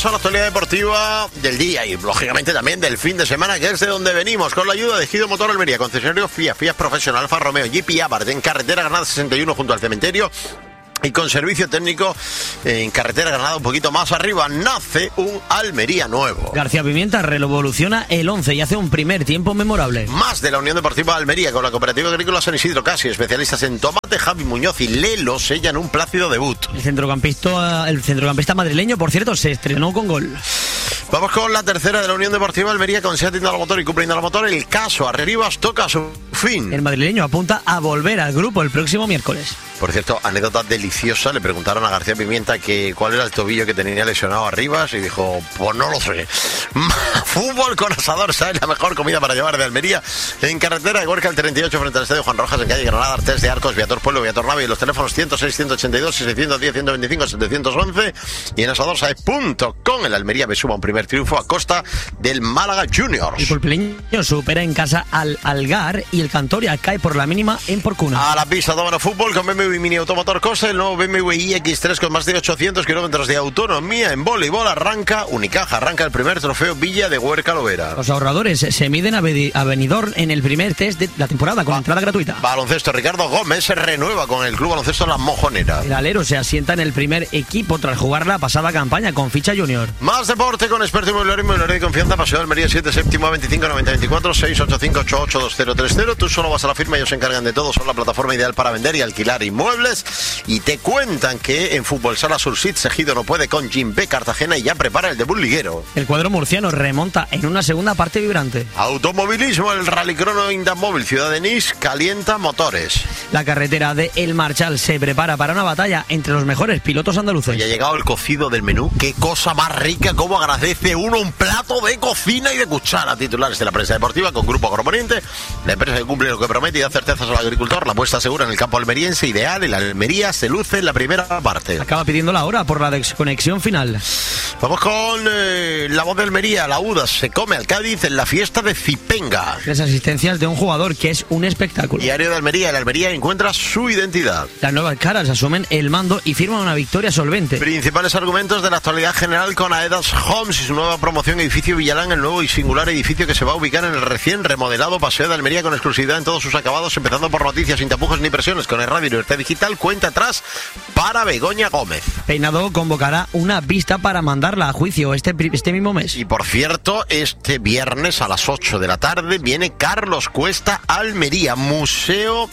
A la actualidad deportiva del día y lógicamente también del fin de semana, que es de donde venimos, con la ayuda de Ejido Motor Almería, concesionario Fiat Profesional, Alfa Romeo, Jeep y Abarth, en carretera Granada 61 junto al cementerio. Y con servicio técnico en carretera Granada un poquito más arriba, nace un Almería nuevo. García Pimienta revoluciona el 11 y hace un primer tiempo memorable. Más de la Unión Deportiva Almería con la Cooperativa Agrícola San Isidro Casi, especialistas en tomate. Javi Muñoz y Lelo sellan un plácido debut. El centrocampista madrileño, por cierto, se estrenó con gol. Vamos con la tercera de la Unión Deportiva Almería, con Seat Indalamotor y Cupra Indalamotor. El caso Arribas toca su fin. El madrileño apunta a volver al grupo el próximo miércoles. Por cierto, anécdota deliciosa, le preguntaron a García Pimienta que cuál era el tobillo que tenía lesionado Arribas y dijo, pues no lo sé. Fútbol con asador, ¿sabes? La mejor comida para llevar de Almería. En carretera de Gorka, el 38 frente al Estadio Juan Rojas, en calle Granada, Artés de Arcos, Viator Pueblo, Viator Nave, y los teléfonos 106, 182, 610, 125, 711. Y en asadorsaez.com, el Almería me suma un primer triunfo a costa del Málaga Juniors. El pulpileño supera en casa al Algar y el Cantoria cae por la mínima en Porcuna. A la pista Domano Fútbol con BMW Mini Automotor Cosa, el nuevo BMW iX3 con más de 800 kilómetros de autonomía. En voleibol arranca Unicaja, arranca el primer trofeo Villa de Huerca Lovera. Los ahorradores se miden a Benidorm en el primer test de la temporada con entrada gratuita. Baloncesto, Ricardo Gómez se renueva con el Club Baloncesto La Mojonera. El alero se asienta en el primer equipo tras jugar la pasada campaña con ficha junior. Más deporte con experto inmobiliario de confianza, Paseo de Almería 7, séptimo a 25 90 24 685 88 2030. Tú solo vas a la firma, ellos se encargan de todo, son la plataforma ideal para vender y alquilar inmuebles. Y te cuentan que en Fútbol Sala Sursit Ejido no puede con Jim B Cartagena y ya prepara el debut liguero. El cuadro murciano remonta en una segunda parte vibrante. Automovilismo, el Rallycrono Indamóvil Ciudad de Nis calienta motores. La carretera de El Marchal se prepara para una batalla entre los mejores pilotos andaluces. Y ha llegado el cocido del menú. Qué cosa más rica, cómo agradece uno un plato de cocina y de cuchara. Titulares de la prensa deportiva con Grupo Agroponiente, la empresa que cumple lo que promete y da certezas al agricultor. La apuesta segura en el campo almeriense ideal. El Almería se luce en la primera parte. Acaba pidiendo la hora por la desconexión final. Vamos con la voz de Almería. La UDA se come al Cádiz en la fiesta de Zipenga. 3 asistencias de un jugador que es un espectáculo. Diario de Almería. El Almería encuentra su identidad. Las nuevas caras asumen el mando y firman una victoria solvente. Principales argumentos de la actualidad general con Aedas Homes y su nueva promoción Edificio Villalán, el nuevo y singular edificio que se va a ubicar en el recién remodelado Paseo de Almería con exclusividad en todos sus acabados, empezando por noticias sin tapujos ni presiones con el Radio Libertad Digital. Cuenta atrás para Begoña Gómez. Peinado convocará una vista para mandarla a juicio este mismo mes. Y por cierto, este viernes a las 8 de la tarde viene Carlos Cuesta a Almería, Museo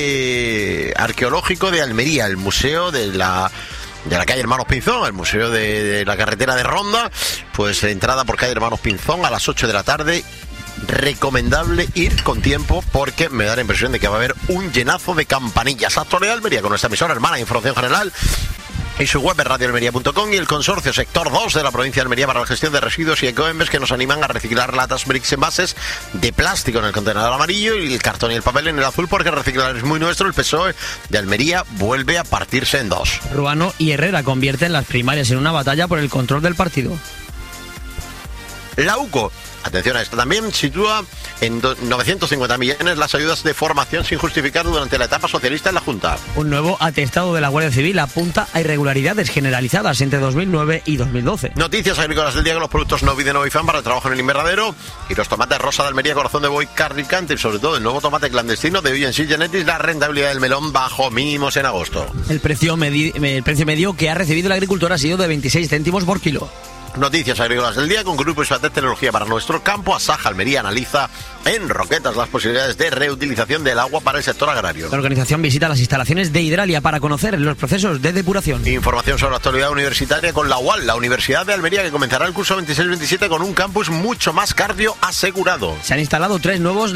Arqueológico de Almería, el museo de la calle Hermanos Pinzón, el museo de la carretera de Ronda. Pues entrada por calle Hermanos Pinzón a las 8 de la tarde. Recomendable ir con tiempo porque me da la impresión de que va a haber un llenazo de campanillas. Actualidad Almería con nuestra emisora hermana Información General y su web radioalmería.com y el consorcio Sector 2 de la provincia de Almería para la gestión de residuos y Ecoembes, que nos animan a reciclar latas, bricks, envases de plástico en el contenedor amarillo y el cartón y el papel en el azul, porque reciclar es muy nuestro. El PSOE de Almería vuelve a partirse en dos. Ruano y Herrera convierten las primarias en una batalla por el control del partido. La UCO, atención a esto también, sitúa en 950 millones las ayudas de formación sin justificar durante la etapa socialista en la Junta. Un nuevo atestado de la Guardia Civil apunta a irregularidades generalizadas entre 2009 y 2012. Noticias agrícolas del día con los productos Novi de Novifan para el trabajo en el invernadero y los tomates rosa de Almería, corazón de buey, Carricante y sobre todo el nuevo tomate clandestino de UNC Genetics. La rentabilidad del melón bajo mínimos en agosto. El precio medio que ha recibido el agricultor ha sido de 26 céntimos por kilo. Noticias agrícolas del día con Grupo Isatec Tecnología para nuestro campo. Asaja Almería analiza en Roquetas las posibilidades de reutilización del agua para el sector agrario. La organización visita las instalaciones de Hidralia para conocer los procesos de depuración. Información sobre la actualidad universitaria con la UAL, la Universidad de Almería, que comenzará el curso 26-27 con un campus mucho más cardio asegurado. Se han instalado 3 nuevos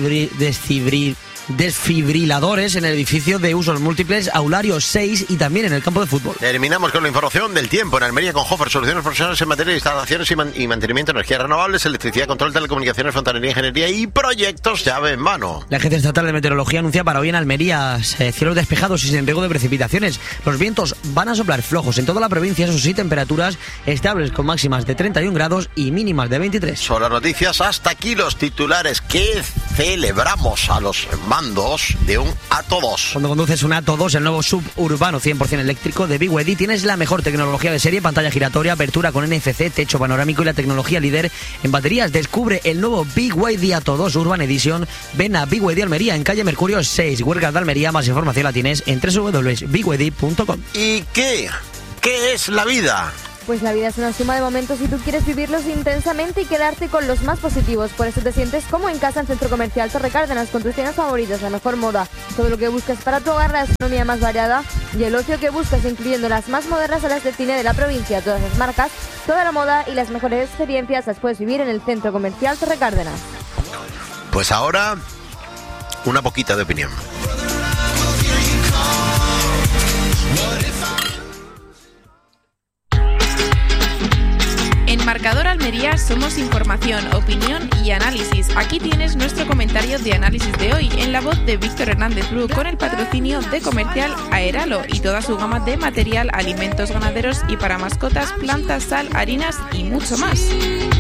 desfibriladores en el edificio de usos múltiples Aulario 6 y también en el campo de fútbol. Terminamos con la información del tiempo en Almería con Hofer, soluciones profesionales en materia de instalaciones y mantenimiento de energías renovables, electricidad, control, telecomunicaciones, fontanería, ingeniería y proyectos llave en mano. La Agencia Estatal de Meteorología anuncia para hoy en Almería cielos despejados y sin riesgo de precipitaciones. Los vientos van a soplar flojos en toda la provincia, eso sí, temperaturas estables con máximas de 31 grados y mínimas de 23. Son las noticias, hasta aquí los titulares que celebramos a los más comandos de un Atto 2. Cuando conduces un Atto 2, el nuevo suburbano 100% eléctrico de BYD, tienes la mejor tecnología de serie, pantalla giratoria, apertura con NFC, techo panorámico y la tecnología líder en baterías. Descubre el nuevo BYD Atto 2 Urban Edition. Ven a BYD Almería, en calle Mercurio 6, Huergas de Almería. Más información la tienes en www.byd.com. ¿Y qué? ¿Qué es la vida? Pues la vida es una suma de momentos y tú quieres vivirlos intensamente y quedarte con los más positivos. Por eso te sientes como en casa en Centro Comercial Torre Cárdenas, con tus tiendas favoritas, la mejor moda, todo lo que buscas para tu hogar, la gastronomía más variada y el ocio que buscas, incluyendo las más modernas salas de cine de la provincia. Todas las marcas, toda la moda y las mejores experiencias las puedes vivir en el Centro Comercial Torre Cárdenas. Pues ahora, una poquita de opinión. En Marcador Almería somos información, opinión y análisis. Aquí tienes nuestro comentario de análisis de hoy en la voz de Víctor Hernández Bru, con el patrocinio de Comercial Aeralo y toda su gama de material, alimentos ganaderos y para mascotas, plantas, sal, harinas y mucho más.